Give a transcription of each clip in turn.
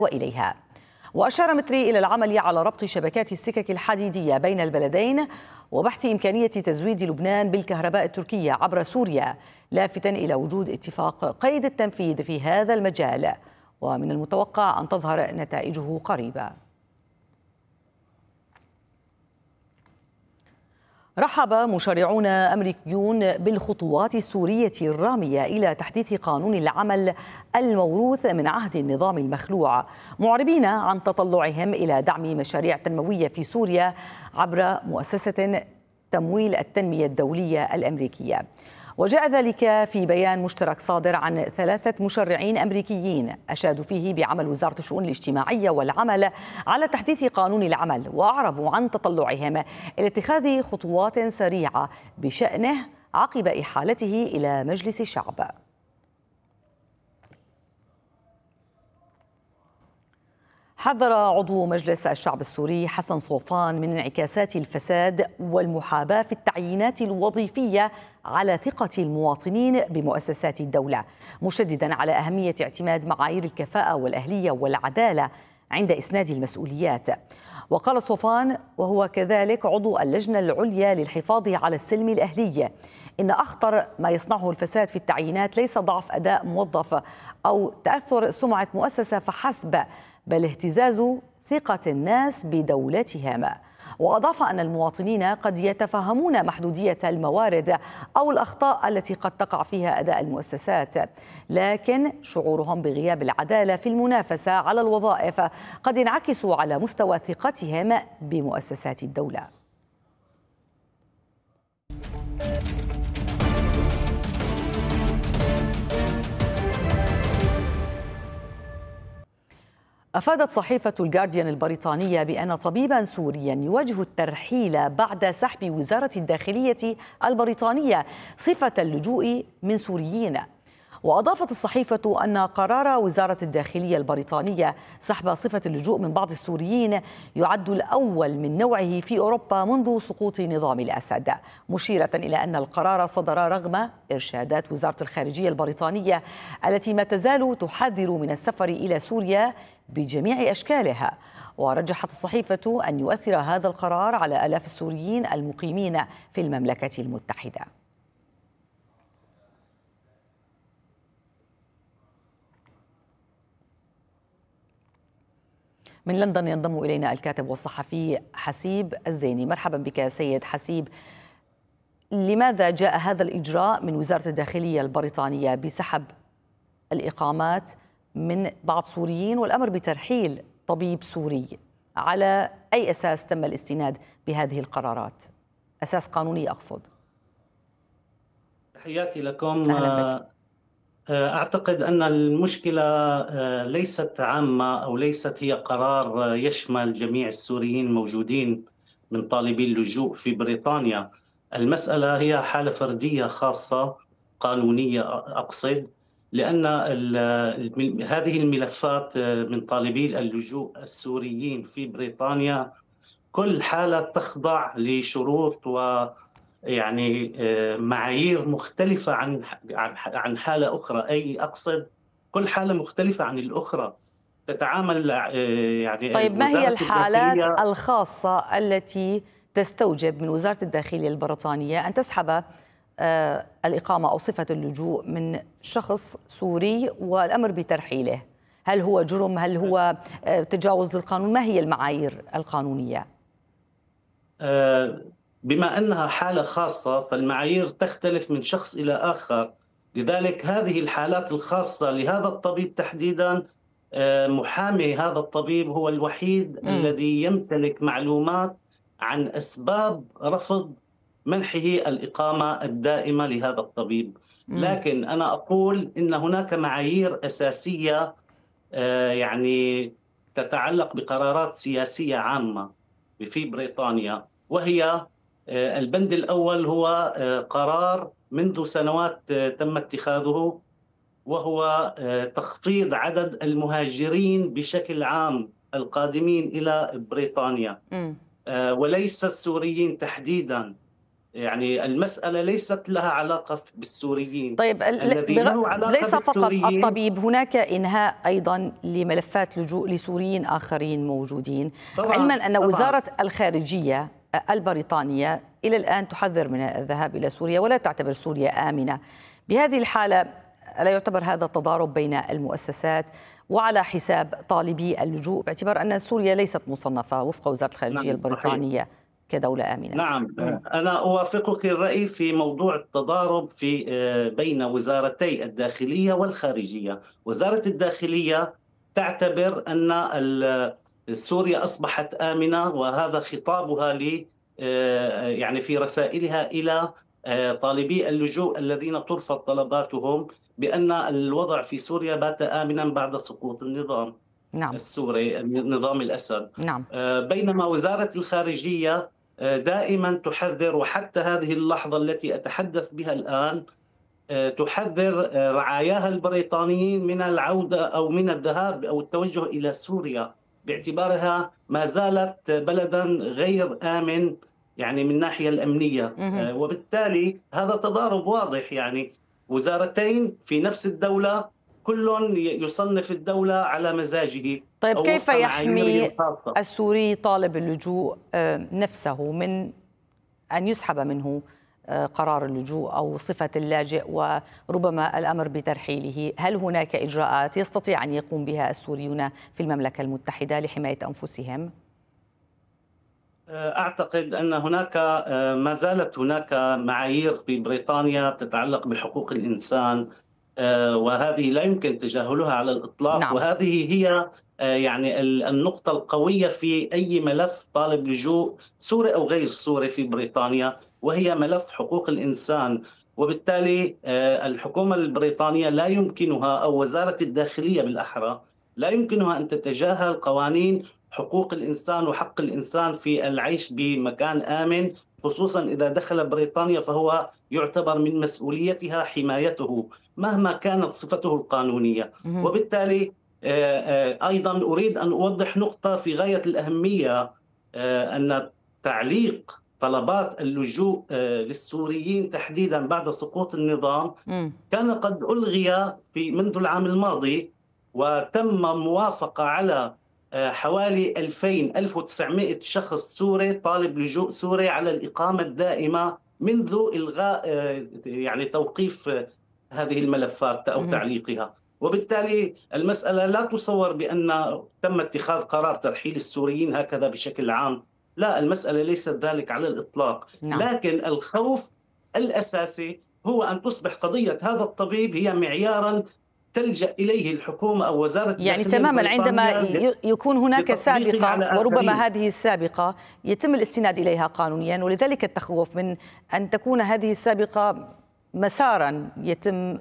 وإليها. وأشار متري إلى العمل على ربط شبكات السكك الحديدية بين البلدين وبحث إمكانية تزويد لبنان بالكهرباء التركية عبر سوريا، لافتاً إلى وجود اتفاق قيد التنفيذ في هذا المجال، ومن المتوقع أن تظهر نتائجه قريباً. رحب مشرعون أمريكيون بالخطوات السورية الرامية إلى تحديث قانون العمل الموروث من عهد النظام المخلوع، معربين عن تطلعهم إلى دعم مشاريع تنموية في سوريا عبر مؤسسة تمويل التنمية الدولية الأمريكية. وجاء ذلك في بيان مشترك صادر عن 3 مشرعين أمريكيين أشادوا فيه بعمل وزارة الشؤون الاجتماعية والعمل على تحديث قانون العمل، وأعربوا عن تطلعهم إلى اتخاذ خطوات سريعة بشأنه عقب إحالته إلى مجلس الشعب. حذر عضو مجلس الشعب السوري حسن صوفان من انعكاسات الفساد والمحاباة في التعيينات الوظيفية على ثقة المواطنين بمؤسسات الدولة، مشددا على أهمية اعتماد معايير الكفاءة والأهلية والعدالة عند إسناد المسؤوليات. وقال صوفان وهو كذلك عضو اللجنة العليا للحفاظ على السلم الأهلي إن أخطر ما يصنعه الفساد في التعيينات ليس ضعف أداء موظف أو تأثر سمعة مؤسسة فحسب، بل اهتزاز ثقة الناس بدولتهم. وأضاف أن المواطنين قد يتفهمون محدودية الموارد أو الأخطاء التي قد تقع فيها أداء المؤسسات، لكن شعورهم بغياب العدالة في المنافسة على الوظائف قد ينعكس على مستوى ثقتهم بمؤسسات الدولة. أفادت صحيفة الجارديان البريطانية بأن طبيبا سوريا يواجه الترحيل بعد سحب وزارة الداخلية البريطانية صفة اللجوء من سوريين. وأضافت الصحيفة أن قرار وزارة الداخلية البريطانية سحب صفة اللجوء من بعض السوريين يعد الأول من نوعه في أوروبا منذ سقوط نظام الأسد، مشيرة إلى أن القرار صدر رغم إرشادات وزارة الخارجية البريطانية التي ما تزال تحذر من السفر إلى سوريا بجميع أشكالها. ورجحت الصحيفة أن يؤثر هذا القرار على آلاف السوريين المقيمين في المملكة المتحدة. من لندن ينضم إلينا الكاتب والصحفي حسيب الزيني. مرحبا بك سيد حسيب. لماذا جاء هذا الإجراء من وزارة الداخلية البريطانية بسحب الإقامات من بعض سوريين والأمر بترحيل طبيب سوري؟ على أي أساس تم الاستناد بهذه القرارات؟ أساس قانوني أقصد. تحياتي لكم. أعتقد أن المشكلة ليست عامة أو ليست هي قرار يشمل جميع السوريين الموجودين من طالبي اللجوء في بريطانيا. المسألة هي حالة فردية خاصة قانونية أقصد، لأن هذه الملفات من طالبي اللجوء السوريين في بريطانيا كل حالة تخضع لشروط يعني معايير مختلفة عن حالة أخرى، أي أقصد كل حالة مختلفة عن الأخرى تتعامل يعني. طيب ما هي الحالات الخاصة التي تستوجب من وزارة الداخلية البريطانية أن تسحب الإقامة أو صفة اللجوء من شخص سوري والأمر بترحيله؟ هل هو جرم؟ هل هو تجاوز للقانون؟ ما هي المعايير القانونية؟ بما أنها حالة خاصة فالمعايير تختلف من شخص إلى آخر، لذلك هذه الحالات الخاصة لهذا الطبيب تحديدا محامي هذا الطبيب هو الوحيد الذي يمتلك معلومات عن أسباب رفض منحه الإقامة الدائمة لهذا الطبيب. لكن أنا أقول إن هناك معايير أساسية يعني تتعلق بقرارات سياسية عامة في بريطانيا، وهي البند الأول هو قرار منذ سنوات تم اتخاذه، وهو تخفيض عدد المهاجرين بشكل عام القادمين إلى بريطانيا وليس السوريين تحديدا. يعني المسألة ليست لها علاقة بالسوريين. طيب الذي له علاقة ليس فقط بالسوريين الطبيب، هناك إنهاء أيضا لملفات لجوء لسوريين آخرين موجودين، علما طبعا أن طبعا. وزارة الخارجية البريطانية إلى الآن تحذر من الذهاب إلى سوريا ولا تعتبر سوريا آمنة. بهذه الحالة لا يعتبر هذا التضارب بين المؤسسات وعلى حساب طالبي اللجوء، باعتبار أن سوريا ليست مصنفة وفق وزارة الخارجية نعم صحيح. البريطانية كدولة آمنة؟ نعم، أنا أوافقك الرأي في موضوع التضارب في بين وزارتي الداخلية والخارجية. وزارة الداخلية تعتبر أن سوريا أصبحت آمنة، وهذا خطابها ل يعني في رسائلها إلى طالبي اللجوء الذين ترفض طلباتهم، بأن الوضع في سوريا بات آمنا بعد سقوط النظام نعم. السوري، نظام الأسد. نعم. بينما وزارة الخارجية دائما تحذر، وحتى هذه اللحظة التي أتحدث بها الآن تحذر رعاياها البريطانيين من العودة أو من الذهاب أو التوجه إلى سوريا، باعتبارها ما زالت بلدا غير آمن يعني من الناحية الأمنية. وبالتالي هذا تضارب واضح، يعني وزارتين في نفس الدولة كل يصنف الدولة على مزاجه طيب أو كيف وفق معاييره يحمي الخاصة. السوري طالب اللجوء نفسه من أن يسحب منه قرار اللجوء أو صفة اللاجئ وربما الأمر بترحيله؟ هل هناك إجراءات يستطيع أن يقوم بها السوريون في المملكة المتحدة لحماية أنفسهم؟ أعتقد أن هناك ما زالت هناك معايير في بريطانيا تتعلق بحقوق الإنسان، وهذه لا يمكن تجاهلها على الإطلاق، نعم. وهذه هي يعني النقطة القوية في أي ملف طالب لجوء سوري أو غير سوري في بريطانيا، وهي ملف حقوق الإنسان. وبالتالي الحكومة البريطانية لا يمكنها، أو وزارة الداخلية بالأحرى، لا يمكنها أن تتجاهل قوانين حقوق الإنسان وحق الإنسان في العيش بمكان آمن، خصوصا إذا دخل بريطانيا فهو يعتبر من مسؤوليتها حمايته مهما كانت صفته القانونية. وبالتالي أيضا أريد أن أوضح نقطة في غاية الأهمية، أن تعليق طلبات اللجوء للسوريين تحديدا بعد سقوط النظام كان قد ألغي منذ العام الماضي، وتم موافقة على حوالي 1900 شخص سوري طالب لجوء سوري على الإقامة الدائمة منذ إلغاء يعني توقيف هذه الملفات أو تعليقها. وبالتالي المسألة لا تصور بأن تم اتخاذ قرار ترحيل السوريين هكذا بشكل عام، لا، المسألة ليست ذلك على الإطلاق. نعم. لكن الخوف الأساسي هو أن تصبح قضية هذا الطبيب هي معياراً تلجأ إليه الحكومة أو وزارة الداخلية يعني تماما عندما يكون هناك سابقة وربما هذه السابقة يتم الاستناد إليها قانونيا، ولذلك التخوف من أن تكون هذه السابقة مسارا يتم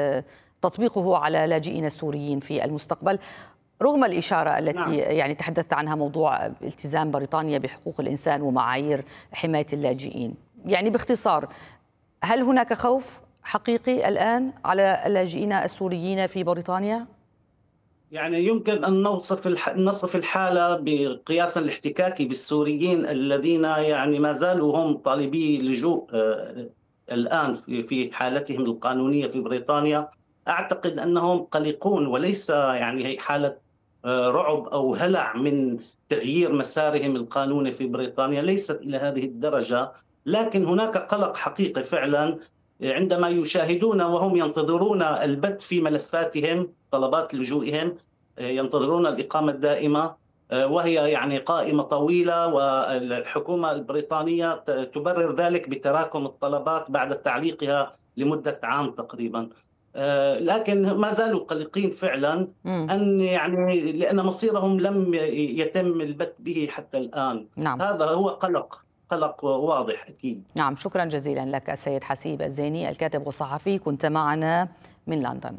تطبيقه على لاجئين السوريين في المستقبل، رغم الإشارة التي يعني تحدثت عنها موضوع التزام بريطانيا بحقوق الإنسان ومعايير حماية اللاجئين. يعني باختصار، هل هناك خوف حقيقي الآن على اللاجئين السوريين في بريطانيا؟ يعني يمكن أن نصف الحالة بقياسا الاحتكاكي بالسوريين الذين يعني ما زالوا هم طالبي لجوء الآن في حالتهم القانونية في بريطانيا. أعتقد أنهم قلقون، وليس يعني حالة رعب أو هلع من تغيير مسارهم القانوني في بريطانيا، ليست إلى هذه الدرجة، لكن هناك قلق حقيقي فعلا عندما يشاهدون وهم ينتظرون البت في ملفاتهم طلبات لجوئهم، ينتظرون الإقامة الدائمة، وهي يعني قائمة طويلة، والحكومة البريطانية تبرر ذلك بتراكم الطلبات بعد تعليقها لمدة عام تقريبا. لكن ما زالوا قلقين فعلا أن يعني لأن مصيرهم لم يتم البت به حتى الآن. نعم. هذا هو قلق واضح أكيد. نعم، شكرا جزيلا لك السيد حسيب الزيني الكاتب والصحفي، كنت معنا من لندن.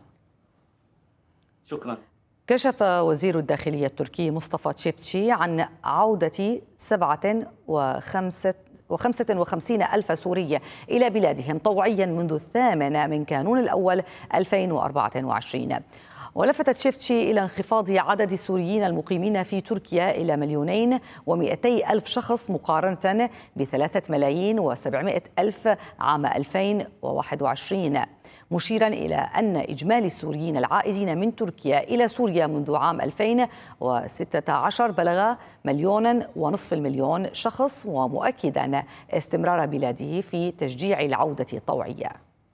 شكرا. كشف وزير الداخلية التركي مصطفى تشيفتشي عن عودة 57 ألف سوري إلى بلادهم طوعيا منذ 8 من كانون الأول 2024. ولفتت شفتشي إلى انخفاض عدد السوريين المقيمين في تركيا إلى 2,200,000 شخص مقارنة ب3,700,000 عام 2021، مشيرا إلى أن إجمالي السوريين العائدين من تركيا إلى سوريا منذ عام 2016 بلغ 1,500,000 شخص، ومؤكدا استمرار بلاده في تشجيع العودة الطوعية.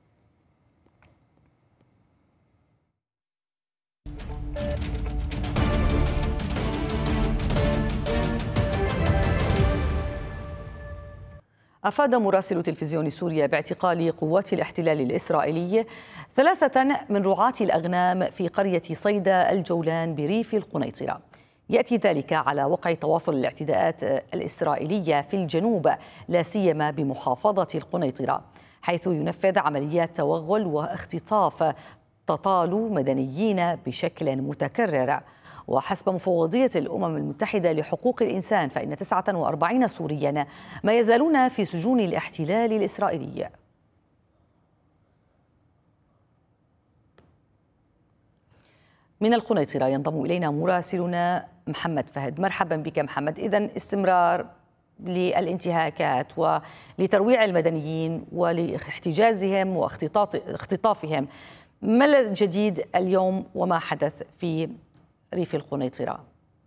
أفاد مراسل تلفزيون سوريا باعتقال قوات الاحتلال الإسرائيلي 3 من رعاة الأغنام في قرية صيدا الجولان بريف القنيطرة. يأتي ذلك على وقع تواصل الاعتداءات الإسرائيلية في الجنوب، لا سيما بمحافظة القنيطرة، حيث ينفذ عمليات توغل واختطاف تطال مدنيين بشكل متكرر. وحسب مفوضية الأمم المتحدة لحقوق الإنسان فإن 49 سوريا ما يزالون في سجون الاحتلال الإسرائيلي. من القنيطرة ينضم إلينا مراسلنا محمد فهد. مرحبا بك محمد. إذن استمرار للانتهاكات ولترويع المدنيين ولاحتجازهم واختطافهم، ما الجديد اليوم وما حدث في ريف القنيطرة؟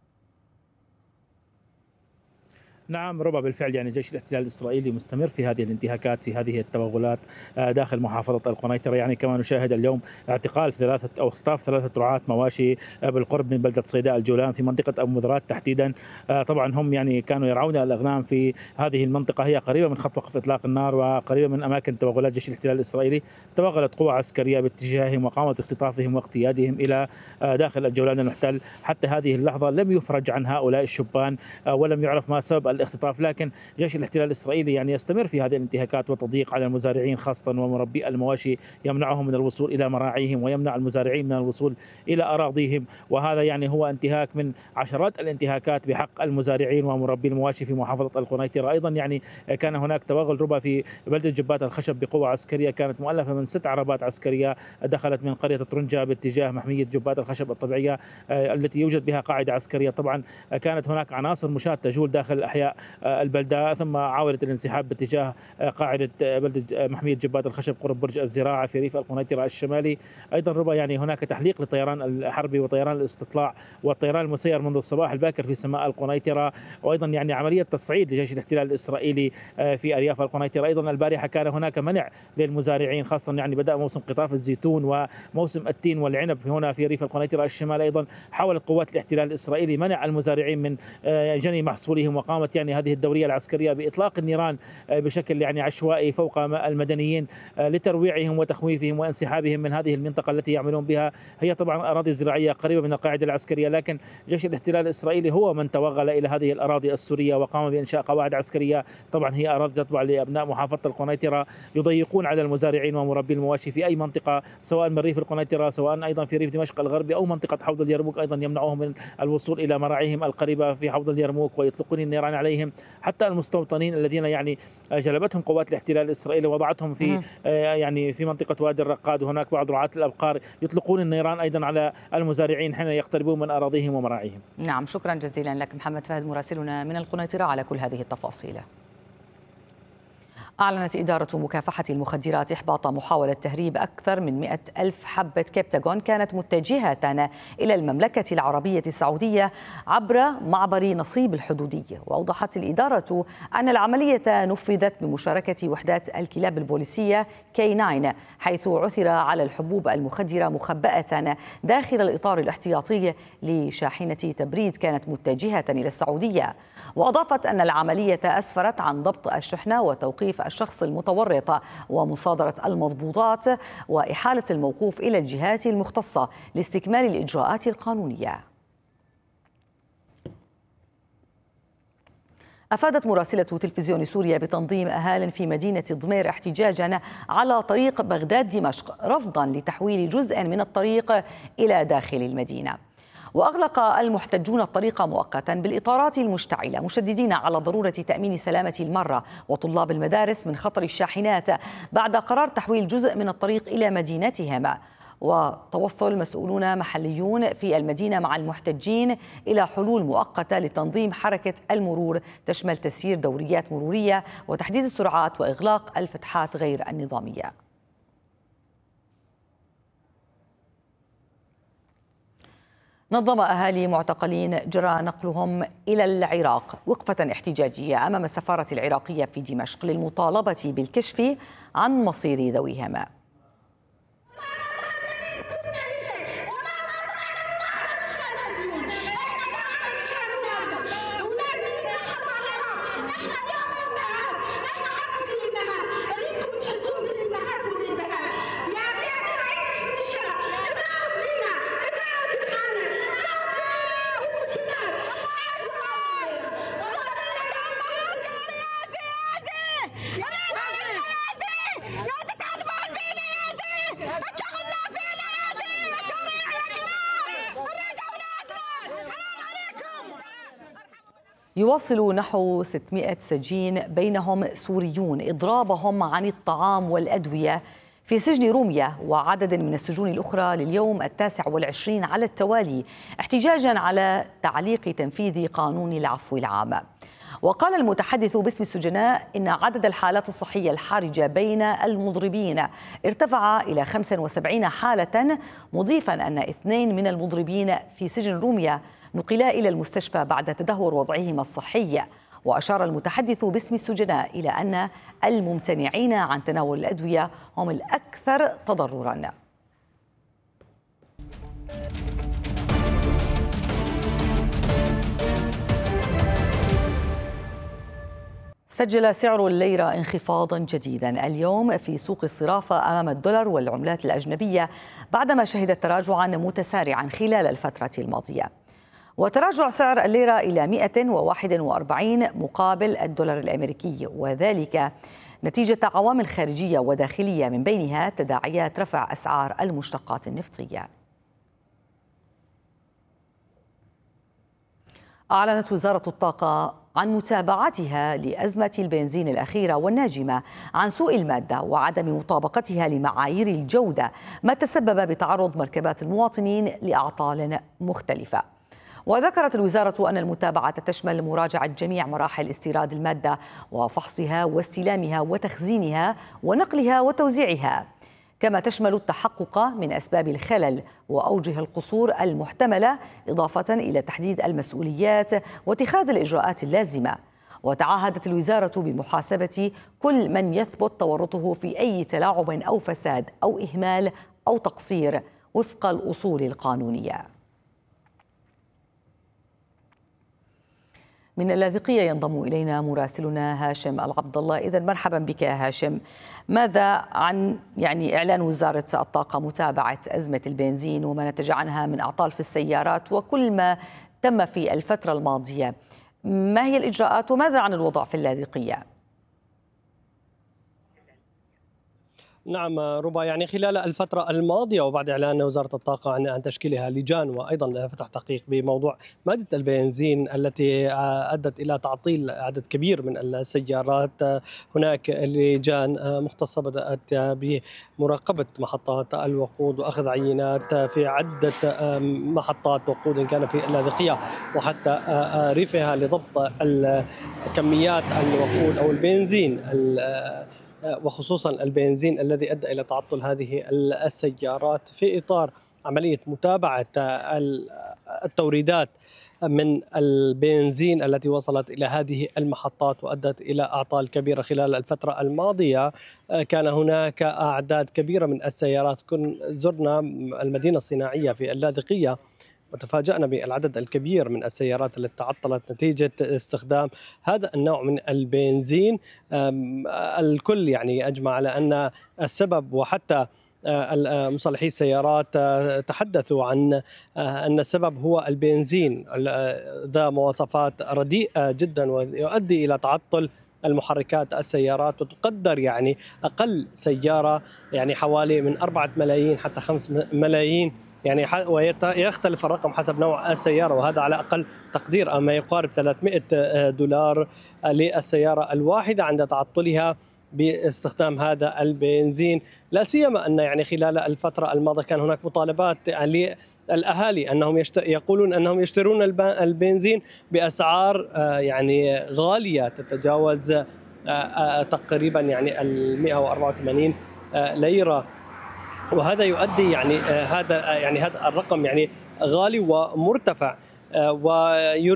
نعم ربما بالفعل يعني جيش الاحتلال الإسرائيلي مستمر في هذه الانتهاكات، في هذه التوغلات داخل محافظة القنيطرة. يعني كما نشاهد اليوم اعتقال 3 أو اختطاف 3 رعاة مواشي بالقرب من بلدة صيداء الجولان في منطقة أبو مذرات تحديدا. طبعا هم يعني كانوا يرعون الأغنام في هذه المنطقة، هي قريبة من خط وقف إطلاق النار وقريبة من أماكن توغلات جيش الاحتلال الإسرائيلي. توغلت قوى عسكرية باتجاههم وقامت باختطافهم واقتيادهم إلى داخل الجولان المحتل. حتى هذه اللحظة لم يفرج عن هؤلاء الشبان ولم يعرف ما سبب الاختطاف، لكن جيش الاحتلال الإسرائيلي يعني يستمر في هذه الانتهاكات والتضييق على المزارعين خاصة ومربي المواشي، يمنعهم من الوصول إلى مراعيهم ويمنع المزارعين من الوصول إلى أراضيهم. وهذا يعني هو انتهاك من عشرات الانتهاكات بحق المزارعين ومربي المواشي في محافظة القنيطرة. أيضا يعني كان هناك توغل ربا في بلدة جبات الخشب بقوة عسكرية كانت مؤلفة من 6 عربات عسكرية دخلت من قرية طرنجة باتجاه محمية جبات الخشب الطبيعية التي يوجد بها قاعدة عسكرية. طبعا كانت هناك عناصر مشاة تجول داخل أحياء البلدة، ثم عاودت الانسحاب باتجاه قاعدة بلدة محمية جبات الخشب قرب برج الزراعة في ريف القنيطرة الشمالي. أيضا ربما يعني هناك تحليق للطيران الحربي وطيران الاستطلاع والطيران المسير منذ الصباح الباكر في سماء القنيطرة، وأيضا يعني عملية تصعيد لجيش الاحتلال الإسرائيلي في أرياف القنيطرة. أيضا البارحة كان هناك منع للمزارعين، خاصة يعني بدأ موسم قطاف الزيتون وموسم التين والعنب هنا في ريف القنيطرة الشمالي. أيضا حاولت قوات الاحتلال الإسرائيلي منع المزارعين من جني محصولهم، وقامت يعني هذه الدورية العسكرية بإطلاق النيران بشكل يعني عشوائي فوق المدنيين لترويعهم وتخويفهم وانسحابهم من هذه المنطقة التي يعملون بها. هي طبعا أراضي زراعية قريبة من القاعدة العسكرية، لكن جيش الاحتلال الإسرائيلي هو من توغل إلى هذه الأراضي السورية وقام بإنشاء قواعد عسكرية. طبعا هي أراضي تتبع لأبناء محافظة القنيطرة، يضيقون على المزارعين ومربي المواشي في أي منطقة سواء من ريف القنيطرة سواء أيضا في ريف دمشق الغربي أو منطقة حوض اليرموك. أيضا يمنعوهم من الوصول إلى مراعيهم القريبة في حوض اليرموك ويطلقون النيران عليهم. حتى المستوطنين الذين يعني جلبتهم قوات الاحتلال الإسرائيلي وضعتهم في يعني في منطقة وادي الرقاد، وهناك بعض رعاة الأبقار يطلقون النيران أيضا على المزارعين حين يقتربون من أراضيهم ومراعيهم. نعم، شكرا جزيلا لك محمد فهد مراسلنا من القنيطرة على كل هذه التفاصيل. أعلنت إدارة مكافحة المخدرات إحباط محاولة تهريب أكثر من 100,000 حبة كبتاغون كانت متجهة إلى المملكة العربية السعودية عبر معبر نصيب الحدودي. وأوضحت الإدارة أن العملية نفذت بمشاركة وحدات الكلاب البوليسية K9، حيث عثر على الحبوب المخدرة مخبأة داخل الإطار الاحتياطي لشاحنة تبريد كانت متجهة إلى السعودية. وأضافت أن العملية أسفرت عن ضبط الشحنة وتوقيف الشخص المتورط ومصادرة المضبوطات وإحالة الموقوف إلى الجهات المختصة لاستكمال الإجراءات القانونية. أفادت مراسلة تلفزيون سوريا بتنظيم أهال في مدينة ضمير احتجاجا على طريق بغداد دمشق رفضا لتحويل جزء من الطريق إلى داخل المدينة. وأغلق المحتجون الطريق مؤقتا بالإطارات المشتعلة، مشددين على ضرورة تأمين سلامة المرة وطلاب المدارس من خطر الشاحنات بعد قرار تحويل جزء من الطريق إلى مدينتهم. وتوصل مسؤولون محليون في المدينة مع المحتجين إلى حلول مؤقتة لتنظيم حركة المرور تشمل تسيير دوريات مرورية وتحديد السرعات وإغلاق الفتحات غير النظامية. نظم أهالي معتقلين جرى نقلهم إلى العراق وقفة احتجاجية أمام السفارة العراقية في دمشق للمطالبة بالكشف عن مصير ذويهم. يواصل نحو 600 سجين بينهم سوريون إضرابهم عن الطعام والأدوية في سجن رومية وعدد من السجون الأخرى لليوم 29 على التوالي احتجاجا على تعليق تنفيذ قانون العفو العام. وقال المتحدث باسم السجناء إن عدد الحالات الصحية الحرجة بين المضربين ارتفع إلى 75 حالة، مضيفا أن 2 من المضربين في سجن رومية نقلا إلى المستشفى بعد تدهور وضعهما الصحي. وأشار المتحدث باسم السجناء إلى أن الممتنعين عن تناول الأدوية هم الأكثر تضرراً. سجل سعر الليرة انخفاضا جديدا اليوم في سوق الصرافة أمام الدولار والعملات الأجنبية بعدما شهدت تراجعا متسارعا خلال الفترة الماضية. وتراجع سعر الليرة إلى 141 مقابل الدولار الأمريكي، وذلك نتيجة عوامل خارجية وداخلية من بينها تداعيات رفع أسعار المشتقات النفطية. أعلنت وزارة الطاقة عن متابعتها لأزمة البنزين الأخيرة والناجمة عن سوء المادة وعدم مطابقتها لمعايير الجودة، ما تسبب بتعرض مركبات المواطنين لأعطال مختلفة. وذكرت الوزارة أن المتابعة تشمل مراجعة جميع مراحل استيراد المادة وفحصها واستلامها وتخزينها ونقلها وتوزيعها، كما تشمل التحقق من أسباب الخلل وأوجه القصور المحتملة، إضافة إلى تحديد المسؤوليات واتخاذ الإجراءات اللازمة. وتعهدت الوزارة بمحاسبة كل من يثبت تورطه في أي تلاعب أو فساد أو إهمال أو تقصير وفق الأصول القانونية. من اللاذقية ينضم إلينا مراسلنا هاشم العبد الله. إذن مرحبا بك يا هاشم. ماذا عن إعلان وزارة الطاقة متابعة أزمة البنزين وما نتج عنها من أعطال في السيارات وكل ما تم في الفترة الماضية؟ ما هي الإجراءات وماذا عن الوضع في اللاذقية؟ نعم ربا، خلال الفترة الماضية وبعد إعلان وزارة الطاقة عن تشكيلها لجان وأيضا فتح تحقيق بموضوع مادة البنزين التي أدت إلى تعطيل عدد كبير من السيارات، هناك لجان مختصة بدأت بمراقبة محطات الوقود وأخذ عينات في عدة محطات وقود كان في اللاذقية وحتى ريفها لضبط كميات الوقود أو البنزين، وخصوصا البنزين الذي أدى إلى تعطل هذه السيارات في إطار عملية متابعة التوريدات من البنزين التي وصلت إلى هذه المحطات وأدت إلى أعطال كبيرة خلال الفترة الماضية. كان هناك أعداد كبيرة من السيارات، زرنا المدينة الصناعية في اللاذقية وتفاجأنا بالعدد الكبير من السيارات التي تعطلت نتيجة استخدام هذا النوع من البنزين. الكل أجمع على أن السبب، وحتى مصلحي السيارات تحدثوا عن أن السبب هو البنزين ذا مواصفات رديئة جدا ويؤدي إلى تعطل المحركات السيارات، وتقدر أقل سيارة حوالي من 4 ملايين حتى 5 ملايين، ويختلف الرقم حسب نوع السيارة، وهذا على أقل تقدير ما يقارب $300 للسيارة الواحدة عند تعطلها باستخدام هذا البنزين، لا سيما أن يعني خلال الفترة الماضية كان هناك مطالبات للأهالي أنهم يقولون أنهم يشترون البنزين بأسعار يعني غالية تتجاوز تقريبا يعني 184 ليرة، وهذا يؤدي يعني هذا الرقم يعني غالي ومرتفع.